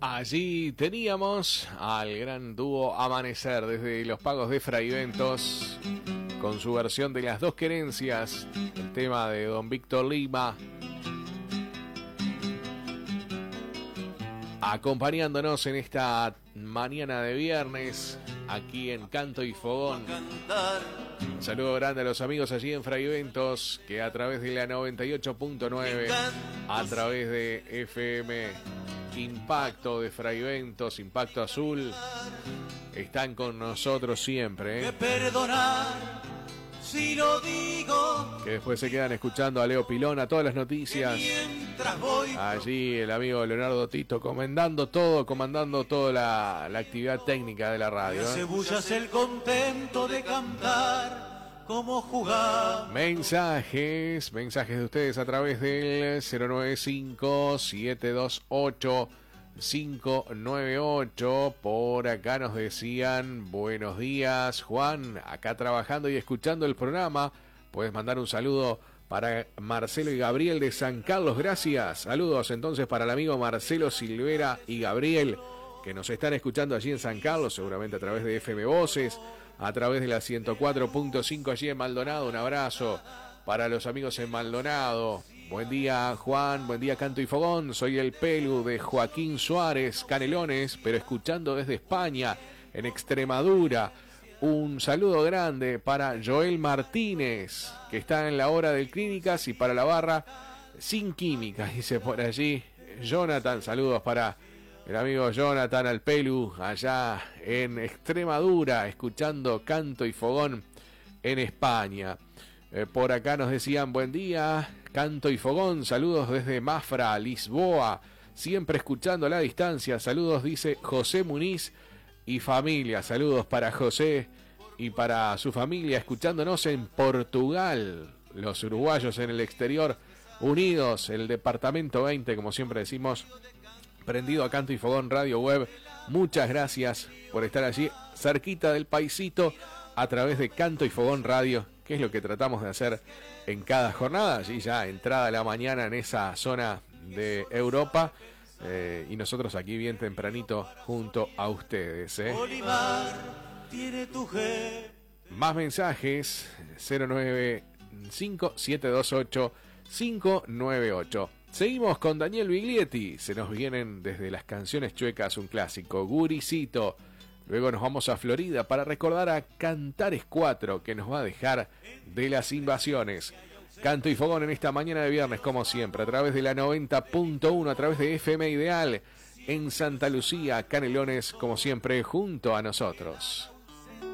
Allí teníamos al gran dúo Amanecer desde Los Pagos de Fraiventos con su versión de Las Dos Querencias, el tema de Don Víctor Lima, acompañándonos en esta mañana de viernes aquí en Canto y Fogón. Un saludo grande a los amigos allí en Fraiventos que a través de la 98.9, a través de FM Impacto de Fraiventos, Impacto Azul, están con nosotros siempre, Que perdonar si lo digo. Que después se quedan escuchando a Leo Pilona, todas las noticias. Voy... Allí el amigo Leonardo Tito comandando toda la actividad técnica de la radio. Cebullas el contento de cantar. ¿Cómo jugar? Mensajes de ustedes a través del 095-728-598. Por acá nos decían: buenos días, Juan, acá trabajando y escuchando el programa. Puedes mandar un saludo para Marcelo y Gabriel de San Carlos, gracias. Saludos entonces para el amigo Marcelo Silvera y Gabriel, que nos están escuchando allí en San Carlos, seguramente a través de FM Voces, a través de la 104.5 allí en Maldonado. Un abrazo para los amigos en Maldonado. Buen día, Juan, buen día, Canto y Fogón. Soy el Pelu de Joaquín Suárez, Canelones, pero escuchando desde España, en Extremadura. Un saludo grande para Joel Martínez, que está en la hora del Clínicas, y para la barra Sin Química, dice por allí Jonathan. Saludos para el amigo Jonathan Alpelu, allá en Extremadura, escuchando Canto y Fogón en España. Por acá nos decían: buen día, Canto y Fogón, saludos desde Mafra, Lisboa, siempre escuchando a la distancia. Saludos, dice José Muniz y familia. Saludos para José y para su familia, escuchándonos en Portugal. Los uruguayos en el exterior, unidos, el departamento 20, como siempre decimos, prendido a Canto y Fogón Radio Web. Muchas gracias por estar allí cerquita del paisito a través de Canto y Fogón Radio, que es lo que tratamos de hacer en cada jornada. Allí ya entrada la mañana en esa zona de Europa, y nosotros aquí bien tempranito junto a ustedes. Bolívar tiene tu G. Más mensajes: 095-728-598. Seguimos con Daniel Biglietti. Se nos vienen desde las canciones chuecas un clásico, Guricito. Luego nos vamos a Florida para recordar a Cantares 4, que nos va a dejar de las invasiones. Canto y Fogón en esta mañana de viernes, como siempre, a través de la 90.1, a través de FM Ideal, en Santa Lucía, Canelones, como siempre, junto a nosotros.